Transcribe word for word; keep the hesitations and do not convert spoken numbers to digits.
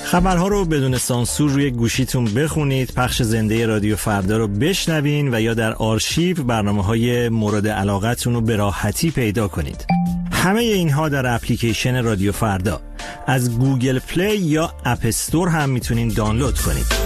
خبرها رو بدون سانسور روی گوشیتون بخونید، پخش زنده رادیو فردا رو بشنوین و یا در آرشیو برنامه‌های مورد علاقتون رو به راحتی پیدا کنید. همه اینها در اپلیکیشن رادیو فردا از گوگل پلی یا اپ استور هم میتونین دانلود کنید.